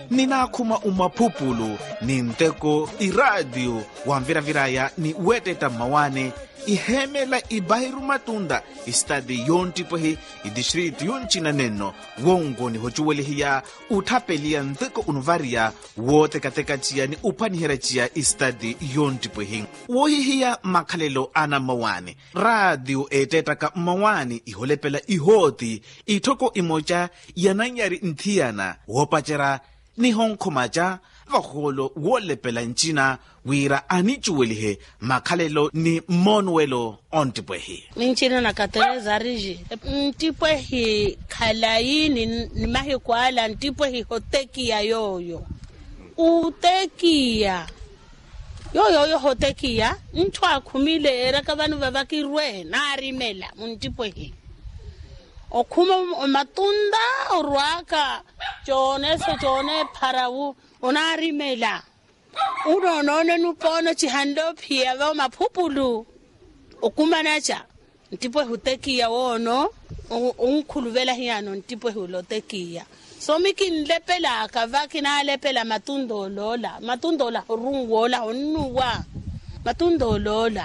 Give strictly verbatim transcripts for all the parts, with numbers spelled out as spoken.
Ninakhuma umaphupulu ni nteko iradio wamviraviraya ni weteta mawane ihemela ibairu matunda istadi yontipohi idistrito yonchina neno wongo ni hochuwelehiya uthapelia nteko unuvaria wotekatekachiya ni upaniherachiya istadi yontipohi wohihiya makhalelo ana mawane radio etetaka mawane iholepela ihoti ithoko imocha yananyari nthiyana wopachera ni honkhomacha vaholo wolepela nchina wira anichuwelihe makhalelo ni monwelo ontipwehi minchina na katereza riji ntipwehi khalayi ni, ni mahi kwala ntipwehi hotekia yoyo utekia yoyo yo hotekia nthu akhumile era ka vanu vavakirwe naarimela muntipwehi okhuma matunda orwaka chone se chone pharawu onarimela unonone nupono chihando phia va maphupulu okumanacha ntipwe hutekia wono unkhuluvela hiyano ntipwe hulotekia so mikinlepela akavaki na lepela matundo lola matundo la rungola onnuwa matundo lola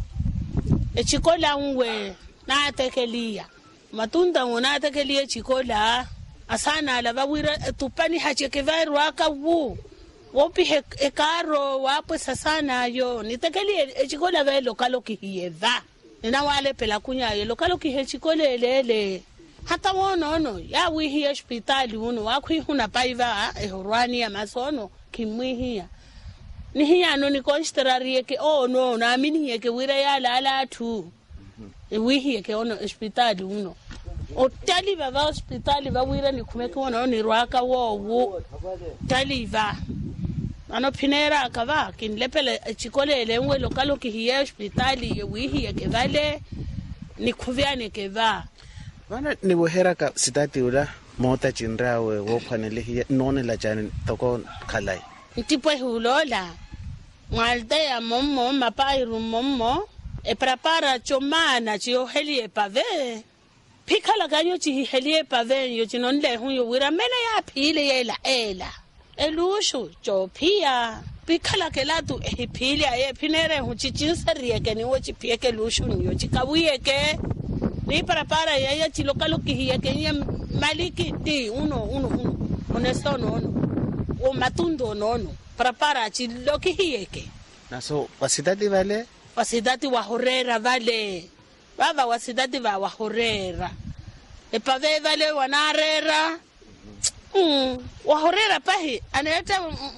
echikola unwe na tekelia matunda ngona tekelia chikola asana la bawira tupani hacheke vairu akawu wopi he ekaro wapo sasana yo nitekeli echikola velo kaloki hieva nina wale pela kunya yo lokaloki he chikole lele hata wono no ya wihi hospitali uno wakhi huna paiva ehorwani ya masono kimwihia ni hiya no ni consterarie ke oh no na mini yeke wira ya lala tu wihi yeke ono hospitali uno otali va hospitali va wira ni khumeke wona ni rwaka wo wo taliva ano phinera akava kinlepele chikolele ngwe lokalo ki hiya hospitali ye wihi ye kevale ni khuvyane keva vana ni bohera ka sitati ula mota chinrawe wo phanele hiya none la jani toko khalai ntipwe hulola ngwalde ya mommo mapairu mommo e prepara chomana chio helie pave pikhala kanyo chi helie pave yo chinonle hu yo wira mena ya phile yela ela elushu chopia pikhala kelatu ephile aye phinere hu chichinserie ke ni wo chipieke lushu niyo chikabuyeke ni prepara ya ya chilokalo kihiya ke ya maliki ti uno uno uno honesto no no o matundo no no prepara chilokihiyeke naso wasidati vale wasidati wa horera vale baba wasidati va wa horera e pave vale wanarera mm wa horera pahi aneta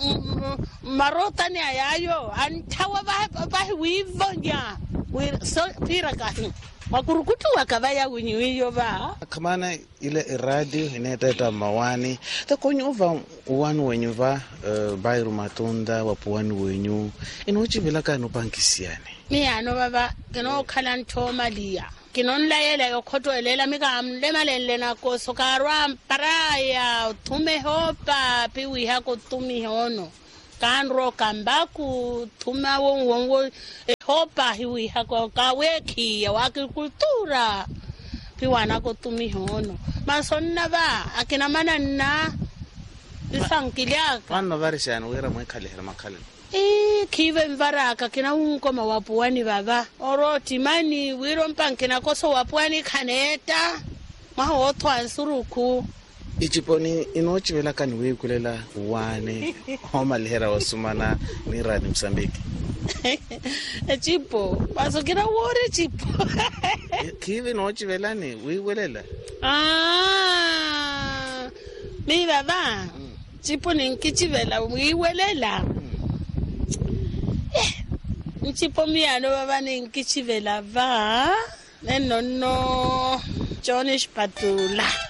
marota ni ayayo antawa ba pahi wivonya we so pira kahi wakurukutu wakavaya winyiyo ba kamana ile radio ineteta mawani takonyova wanu wenyuva uh, bairu matunda wapuani wenyu inochi vilaka no pankisiane mi ano baba kino khalanto malia kinonla yela yokhoto elela mikamle malele na koso karwa paraya thume hopa piwi hako tumi hono kanro kambaku thuma wongo hopa hiwi hako kaweki ya wakikultura piwana ko tumi hono masonna ba akina manana isankiliaka vanno varishana wira mwekhalehera makhalelo eh kive mvaraka kina unko mawapuani baba oroti mani wiro mpankina koso wapuani khaneta maho thwansuruku ichiponi inochivela kani wekulela wane homa lehera wasumana ni rani Msambiki chipo basokira wore chipo kive nochivela ni wewelela ah mi baba chipo ninkichivela wewelela eh chipo miano baba ninkichivela va neno no Johnny Spatula.